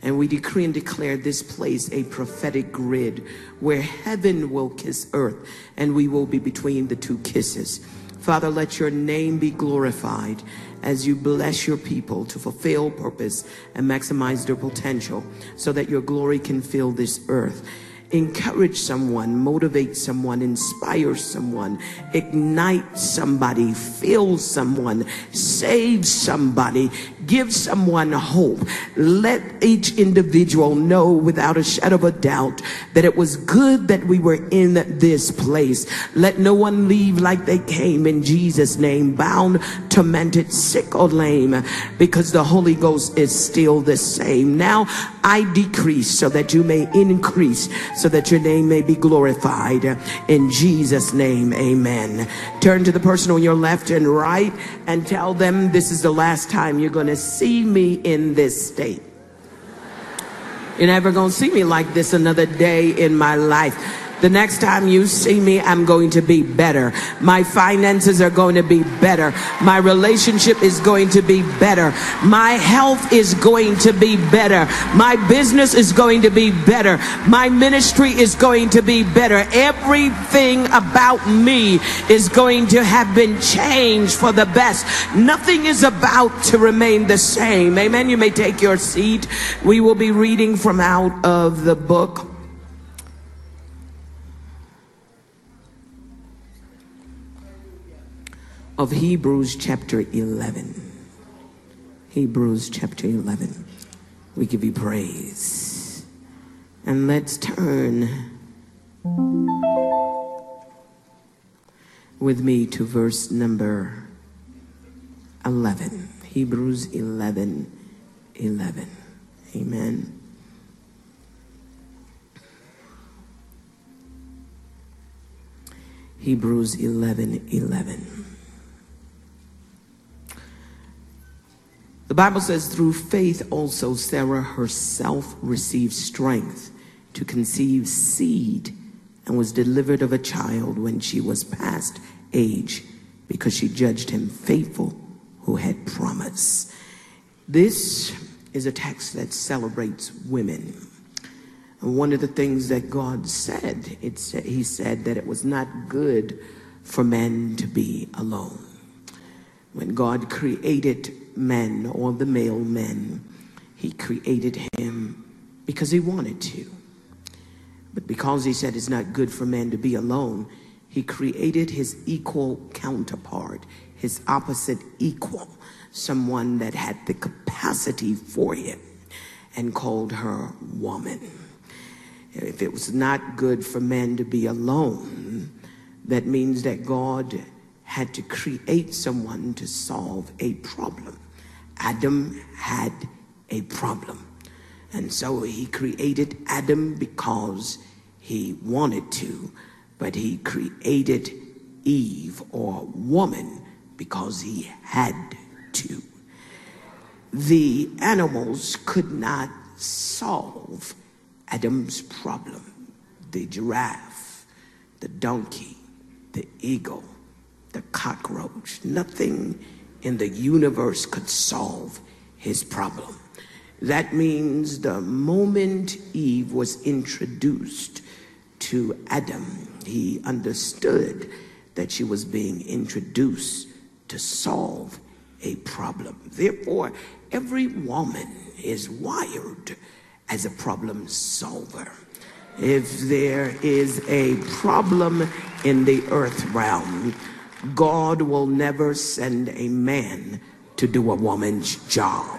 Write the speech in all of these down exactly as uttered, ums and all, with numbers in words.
And we decree and declare this place a prophetic grid where heaven will kiss earth and we will be between the two kisses. Father, let your name be glorified as you bless your people to fulfill purpose and maximize their potential so that your glory can fill this earth. Encourage someone, motivate someone, inspire someone, ignite somebody, fill someone, save somebody, give someone hope. Let each individual know without a shadow of a doubt that it was good that we were in this place. Let no one leave like they came, in Jesus' name, bound, tormented, sick or lame, because the Holy Ghost is still the same. Now I decrease so that you may increase, so that your name may be glorified. In Jesus' name, amen. Turn to the person on your left and right and tell them, this is the last time you're going to see me in this state. You're never going to see me like this another day in my life. The next time you see me, I'm going to be better. My finances are going to be better. My relationship is going to be better. My health is going to be better. My business is going to be better. My ministry is going to be better. Everything about me is going to have been changed for the best. Nothing is about to remain the same. Amen. You may take your seat. We will be reading from out of the book of Hebrews chapter eleven. Hebrews chapter eleven. We give you praise. And let's turn with me to verse number eleven. Hebrews eleven eleven. Amen. Hebrews eleven eleven. The Bible says, through faith also Sarah herself received strength to conceive seed and was delivered of a child when she was past age, because she judged him faithful who had promised. This is a text that celebrates women. And one of the things that God said, it said, he said that it was not good for men to be alone. When God created men, or the male men, he created him because he wanted to. But because he said it's not good for men to be alone, he created his equal counterpart, his opposite equal, someone that had the capacity for him, and called her woman. If it was not good for men to be alone, that means that God had to create someone to solve a problem. Adam had a problem. And so he created Adam because he wanted to, but he created Eve, or woman, because he had to. The animals could not solve Adam's problem. The giraffe, the donkey, the eagle, the cockroach, nothing in the universe could solve his problem. That means the moment Eve was introduced to Adam, he understood that she was being introduced to solve a problem. Therefore, every woman is wired as a problem solver. If there is a problem in the earth realm, God will never send a man to do a woman's job.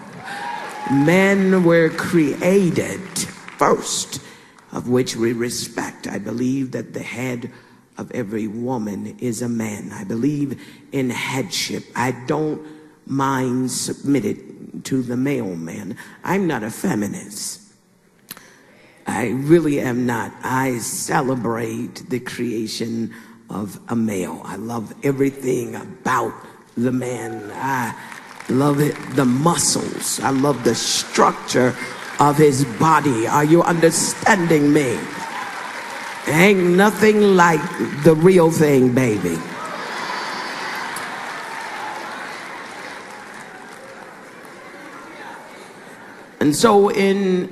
Men were created first, of which we respect. I believe that the head of every woman is a man. I believe in headship. I don't mind submitting to the male man. I'm not a feminist. I really am not. I celebrate the creation of a male. I love everything about the man. I love it, the muscles. I love the structure of his body. Are you understanding me? Ain't nothing like the real thing, baby. And so in